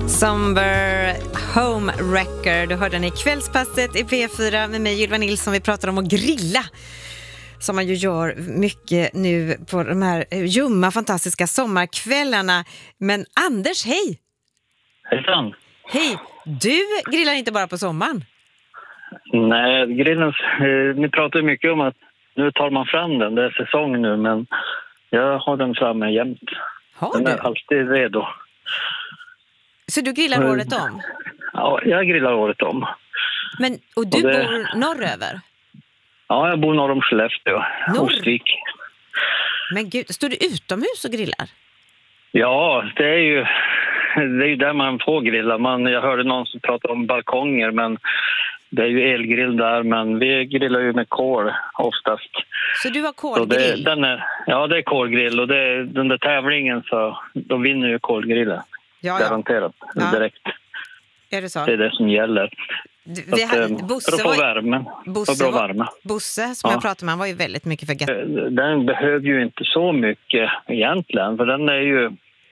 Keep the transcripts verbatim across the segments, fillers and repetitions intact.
Somber Home Wrecker. Du hörde den i Kvällspasset i P fyra med mig, Ylva Nilsson. Vi pratar om att grilla, som man ju gör mycket nu på de här ljumma, fantastiska sommarkvällarna. Men Anders, hej! Hejsan! Hej! Du grillar inte bara på sommaren? Nej, grillen, eh, ni pratar mycket om att nu tar man fram den. Det är säsong nu, men jag har den framme jämt. Har den du? är alltid redo. Så du grillar Mm. året om? Ja, jag grillar året om. Men, och du Och det- bor norröver? Ja, jag bor norr om Skellefteå, Norr? Ostvik. Men gud, står du utomhus och grillar? Ja, det är ju det är ju där man får grilla. Man, jag hörde någon som pratade om balkonger, men det är ju elgrill där. Men vi grillar ju med kol oftast. Så du har Så kolgrill? det, den är, ja, det är kolgrill, och det är, den där tävlingen, så då vinner ju kolgrillen. Ja, ja. Garanterat, Ja. direkt. Är det så? Det är det som gäller. Du, Så vi att, hade, eh, Bosse, för att få var, värme. Bosse, För bra var, värme. Bosse som Ja. jag pratade med, han var ju väldigt mycket för gött. Den behöver ju inte så mycket egentligen, för den är ju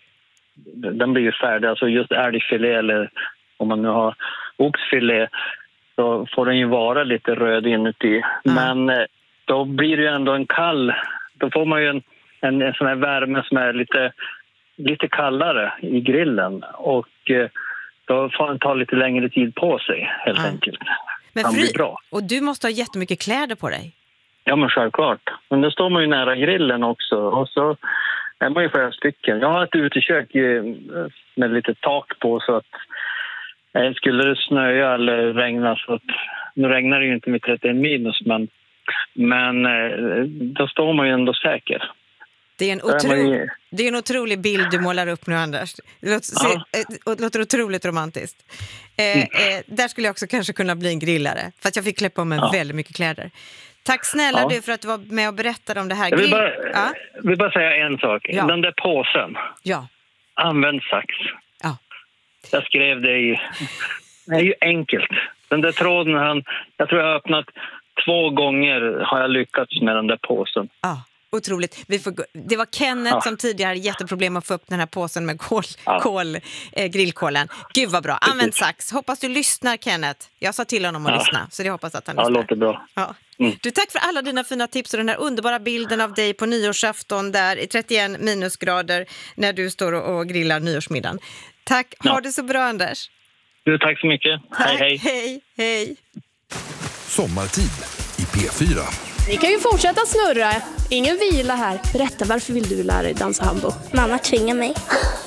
den blir ju färdig. Alltså just älgfilé, eller om man nu har oxfilé, så får den ju vara lite röd inuti. Men eh, då blir det ju ändå en kall, då får man ju en, en, en sån här värme som är lite, lite kallare i grillen, och eh, då får den ta lite längre tid på sig helt Ja. enkelt. Men kan fri, bli bra. och du måste ha jättemycket kläder på dig. Ja, men självklart. Men då står man ju nära grillen också. Och så är man ju flera stycken. Jag har ett utekök ju med lite tak på, så att eh, skulle det snöa eller regna, så att nu regnar det ju inte med trettioen minus, men, men eh, då står man ju ändå säker. Det är, en Där är man otro, ju- det är en otrolig bild du målar upp nu, Anders. Det låter, Ja. se, eh, det låter otroligt romantiskt. Eh, eh, där skulle jag också kanske kunna bli en grillare, för att jag fick klä på mig Ja. väldigt mycket kläder. Tack snälla Ja. du för att du var med och berättade om det här. Jag vill Grill- bara, ja. vill bara säga en sak. Ja. Den där påsen, Ja. använd sax. Ja. Jag skrev det i... Det är ju enkelt. Den där tråden, han, jag tror jag har öppnat två gånger, har jag lyckats med den där påsen. Ja, otroligt. Vi får gå. Det var Kenneth Ja. som tidigare hade jätteproblem att få upp den här påsen med kol, Ja. kol, eh, grillkålen. Gud vad bra. Använd sax. Hoppas du lyssnar, Kenneth. Jag sa till honom att Ja. lyssna, så det hoppas att han Ja, lyssnar. låter bra. Ja. Mm. Du, tack för alla dina fina tips och den här underbara bilden av dig på nyårsafton där i trettioen minusgrader när du står och, och grillar nyårsmiddagen. Tack. Ha Ja. det så bra, Anders. Du, tack så mycket. Tack. Hej, hej. Hej, hej. Sommartid i P fyra. Vi kan ju fortsätta snurra. Ingen vila här. Berätta, varför vill du lära dig dansa hambo? Mamma tvingar mig.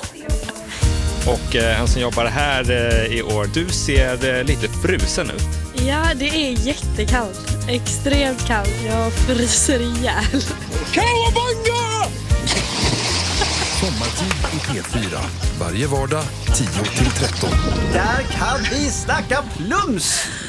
Och eh, han som jobbar här eh, i år, du ser eh, lite frusen ut. Ja, det är jättekallt. Extremt kallt. Jag fryser ihjäl. Sommartid i P fyra. Varje vardag tio till tretton. Där kan vi snacka plums!